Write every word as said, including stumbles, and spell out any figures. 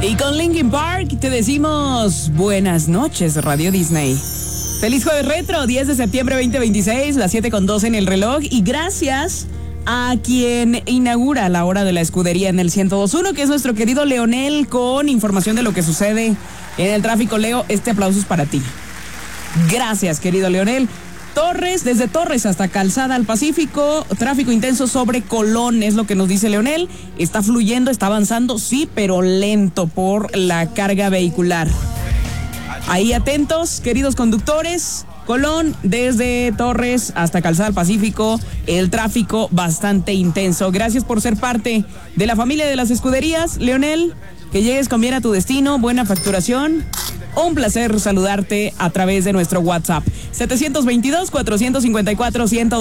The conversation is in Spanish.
Y con Linkin Park te decimos buenas noches, Radio Disney. Feliz jueves retro, diez de septiembre veinte veintiséis, las siete con doce en el reloj. Y gracias a quien inaugura la hora de la escudería en el ciento dos punto uno, que es nuestro querido Leonel, con información de lo que sucede en el tráfico. Leo, este aplauso es para ti. Gracias, querido Leonel. Torres, desde Torres hasta Calzada al Pacífico, tráfico intenso sobre Colón, es lo que nos dice Leonel. Está fluyendo, está avanzando, sí, pero lento por la carga vehicular. Ahí atentos, queridos conductores. Colón, desde Torres hasta Calzada al Pacífico, el tráfico bastante intenso. Gracias por ser parte de la familia de las escuderías, Leonel. Que llegues con bien a tu destino, buena facturación. Un placer saludarte a través de nuestro WhatsApp. setecientos veintidós, cuatrocientos cincuenta y cuatro, ciento